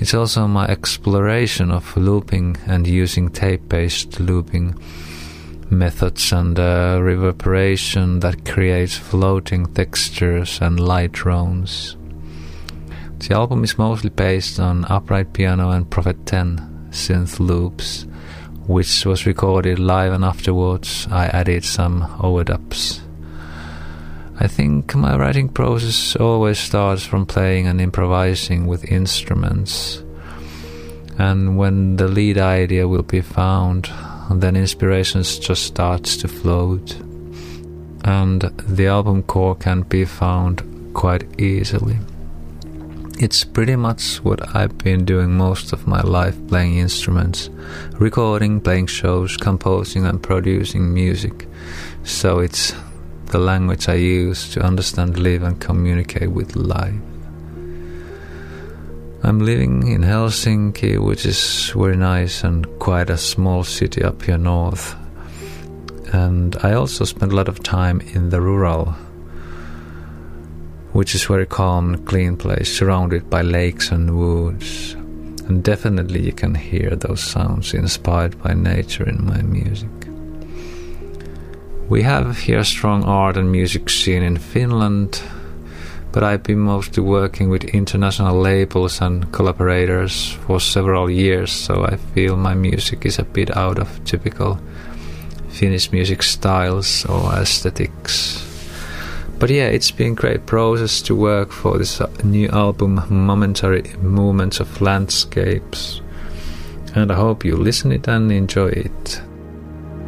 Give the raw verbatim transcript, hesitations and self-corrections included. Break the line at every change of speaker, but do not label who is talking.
It's also my exploration of looping and using tape-based looping methods and uh, reverberation that creates floating textures and light drones. The album is mostly based on upright piano and Prophet ten synth loops, which was recorded live, and afterwards I added some overdubs. I think my writing process always starts from playing and improvising with instruments, and when the lead idea will be found, then inspiration just starts to float, and the album core can be found quite easily. It's pretty much what I've been doing most of my life, playing instruments, recording, playing shows, composing and producing music. So it's the language I use to understand, live and communicate with life. I'm living in Helsinki, which is very nice and quite a small city up here north. And I also spend a lot of time in the rural, which is very calm and clean place, surrounded by lakes and woods. And definitely you can hear those sounds inspired by nature in my music. We have here a strong art and music scene in Finland, but I've been mostly working with international labels and collaborators for several years, so I feel my music is a bit out of typical Finnish music styles or aesthetics. But yeah, it's been a great process to work for this new album, Momentary Movements of Landscapes. And I hope you listen it and enjoy it.